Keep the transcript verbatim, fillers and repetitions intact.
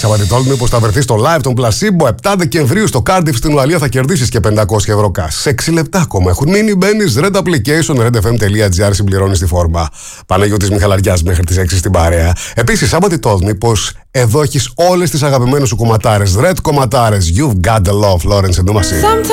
Σαββατιτόλμη, πως θα βρεθεί στο live των Placebo επτά Δεκεμβρίου στο Cardiff στην Ουαλία. Θα κερδίσεις και πεντακόσια ευρώ cash. Σε έξι λεπτά ακόμα έχουν μείνει. Μπαίνεις Red Application, redfm.gr, συμπληρώνεις τη φόρμα. Παναγιώτης Μιχαλαριάς μέχρι τις έξι στην παρέα. Επίσης, Σαββατιτόλμη, πως εδώ έχεις όλες τις αγαπημένες σου κομματάρες. Red κομματάρες. You've got the love, Florence and the Machine.